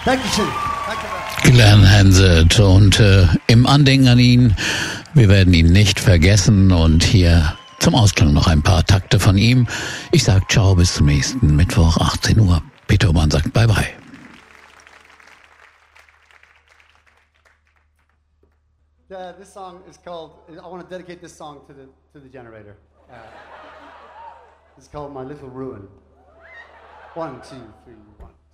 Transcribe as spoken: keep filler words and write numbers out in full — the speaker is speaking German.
Dankeschön. Glenn Hansard und äh, im Andenken an ihn, wir werden ihn nicht vergessen und hier zum Ausklang noch ein paar Takte von ihm. Ich sag ciao, bis zum nächsten Mittwoch, achtzehn Uhr. Peter Oman sagt bye bye. Uh, this song is called, I want to dedicate this song to the, to the generator. Uh, it's called My Little Ruin. One, two, three, one.